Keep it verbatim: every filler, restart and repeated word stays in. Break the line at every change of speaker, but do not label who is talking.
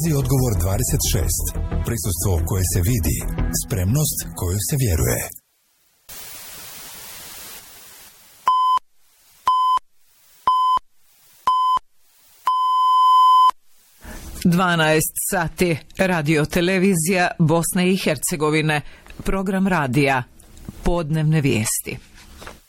Brzi odgovor dvadeset šest. Prisustvo koje se vidi. Spremnost koju se vjeruje.
dvanaest sati. Radio televizija Bosne i Hercegovine. Program radija. Podnevne vijesti.